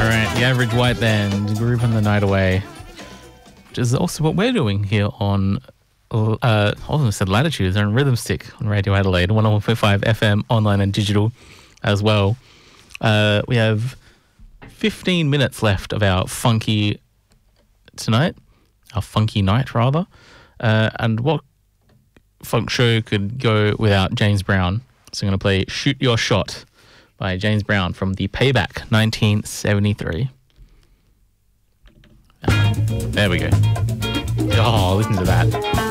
right, the Average White Band, Grooving the Night Away, which is also what we're doing here on, I almost said Latitudes, on Rhythm Stick on Radio Adelaide, 101.5 FM, online and digital as well. We have 15 minutes left of our funky night, rather. And what funk show could go without James Brown? So I'm going to play Shoot Your Shot by James Brown from the Payback 1973. There we go. Oh, listen to that.